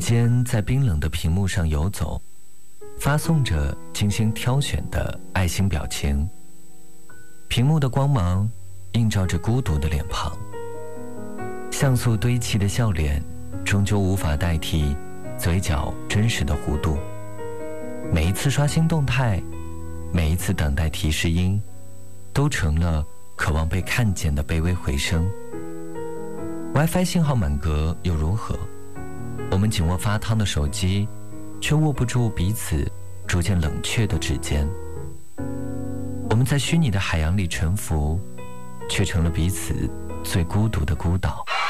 间在冰冷的屏幕上游走，发送着精心挑选的爱心表情。屏幕的光芒映照着孤独的脸庞，像素堆砌的笑脸终究无法代替嘴角真实的弧度。每一次刷新动态，每一次等待提示音，都成了渴望被看见的卑微回声。 WiFi 信号满格又如何？我们紧握发烫的手机，却握不住彼此逐渐冷却的指尖。我们在虚拟的海洋里沉浮，却成了彼此最孤独的孤岛。